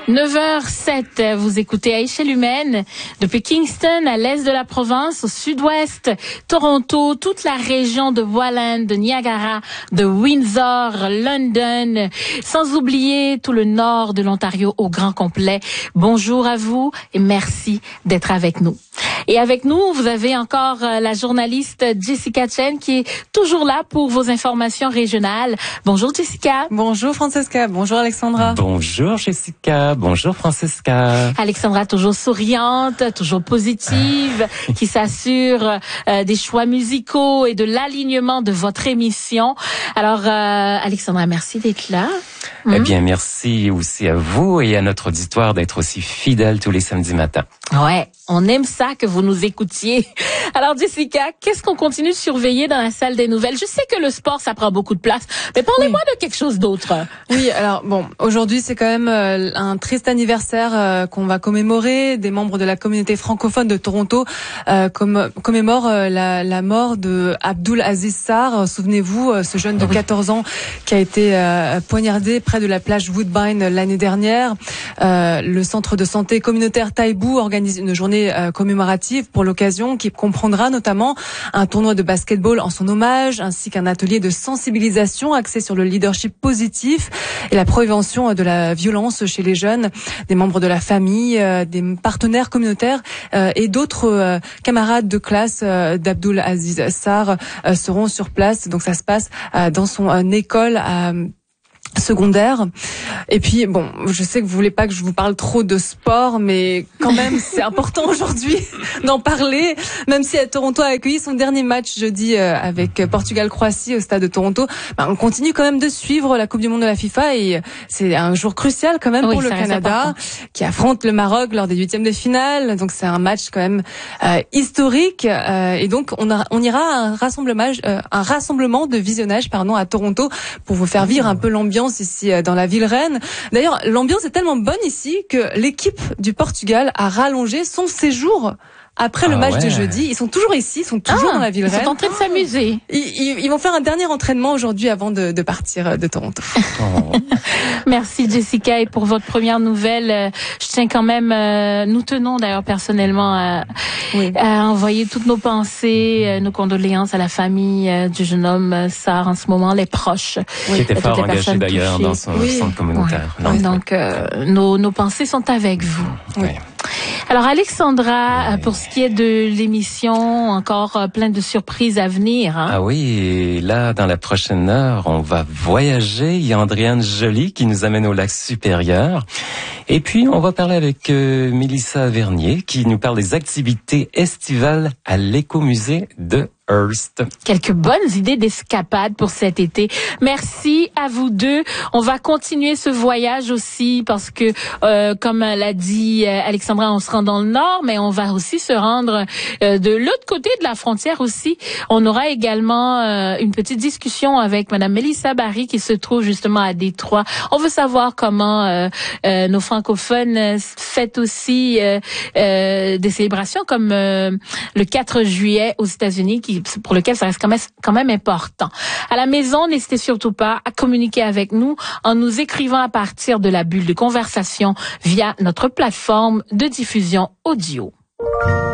9h07, vous écoutez à échelle humaine depuis Kingston à l'est de la province, au sud-ouest, Toronto, toute la région de Welland, de Niagara, de Windsor, London, sans oublier tout le nord de l'Ontario au grand complet. Bonjour à vous et merci d'être avec nous. Et avec nous, vous avez encore la journaliste Jessica Chen qui est toujours là pour vos informations régionales. Bonjour Jessica. Bonjour Francesca. Bonjour Alexandra. Bonjour Jessica. Bonjour Francesca. Alexandra toujours souriante, toujours positive, qui s'assure des choix musicaux et de l'alignement de votre émission. Alors Alexandra, merci d'être là. Eh bien, merci aussi à vous et à notre auditoire d'être aussi fidèles tous les samedis matins. Ouais, on aime ça que vous nous écoutiez. Alors Jessica, qu'est-ce qu'on continue de surveiller dans la salle des nouvelles? Je sais que le sport, ça prend beaucoup de place, mais parlez-moi de quelque chose d'autre. Oui, alors bon, aujourd'hui c'est quand même un triste anniversaire qu'on va commémorer. Des membres de la communauté francophone de Toronto commémorent la mort de Abdul Aziz Sarr. Souvenez-vous, ce jeune de 14 ans qui a été poignardé près de la plage Woodbine l'année dernière. Le centre de santé communautaire Taibou organise une journée commémorative pour l'occasion qui comprendra notamment un tournoi de basketball en son hommage ainsi qu'un atelier de sensibilisation axé sur le leadership positif et la prévention de la violence chez les jeunes. Des membres de la famille, des partenaires communautaires et d'autres camarades de classe d'Abdul Aziz Sarr seront sur place. Donc ça se passe dans son école secondaire. Et puis bon, je sais que vous voulez pas que je vous parle trop de sport, mais quand même c'est important aujourd'hui d'en parler. Même si Toronto a accueilli son dernier match jeudi avec Portugal-Croatie au stade de Toronto, on continue quand même de suivre la Coupe du Monde de la FIFA et c'est un jour crucial quand même pour le Canada qui affronte le Maroc lors des huitièmes de finale. Donc c'est un match quand même historique et donc on ira à un rassemblement de visionnage à Toronto pour vous faire vivre un peu l'ambiance ici dans la ville reine. D'ailleurs, l'ambiance est tellement bonne ici que l'équipe du Portugal a rallongé son séjour après le match de jeudi. Ils sont toujours ici, ils sont toujours dans la ville reine. Ils sont en train de s'amuser. Ils vont faire un dernier entraînement aujourd'hui avant de partir de Toronto. Merci Jessica. Et pour votre première nouvelle, je tiens quand même, nous tenons d'ailleurs personnellement à envoyer toutes nos pensées, nos condoléances à la famille du jeune homme Sarr en ce moment, les proches. Qui était fort engagé d'ailleurs dans son centre communautaire. Donc nos pensées sont avec vous. Oui. Alors Alexandra, pour ce qui est de l'émission, encore plein de surprises à venir. Ah oui, et là dans la prochaine heure, on va voyager. Il y a Andréane Joly qui nous amène au lac Supérieur. Et puis on va parler avec Mélissa Vernier qui nous parle des activités estivales à l'écomusée de Hearst. Quelques bonnes idées d'escapade pour cet été. Merci à vous deux. On va continuer ce voyage aussi parce que, comme l'a dit Alexandra, on se rend dans le nord, mais on va aussi se rendre de l'autre côté de la frontière aussi. On aura également une petite discussion avec Madame Mélissa Barry qui se trouve justement à Détroit. On veut savoir comment nos francophones fêtent aussi des célébrations comme le 4 juillet aux États-Unis pour lequel ça reste quand même important. À la maison, n'hésitez surtout pas à communiquer avec nous en nous écrivant à partir de la bulle de conversation via notre plateforme de diffusion audio.